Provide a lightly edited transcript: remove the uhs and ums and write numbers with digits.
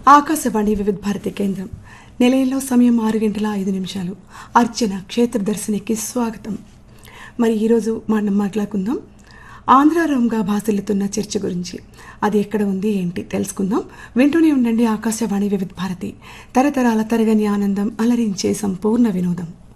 ఆకాశవాణి వివిధ భారతి కేంద్రం. నిలయంలో సమయం 6:05. అర్చన క్షేత్ర దర్శనికి స్వాగతం. మరి ఈరోజు మనం మాట్లాడుకుందాం ఆంధ్రారంగా భాసిల్లుతున్న చర్చ గురించి. అది ఎక్కడ ఉంది ఏంటి తెలుసుకుందాం. వింటూనే ఉండండి ఆకాశవాణి వివిధ భారతి. తరతరాల తరగని ఆనందం, అలరించే సంపూర్ణ వినోదం.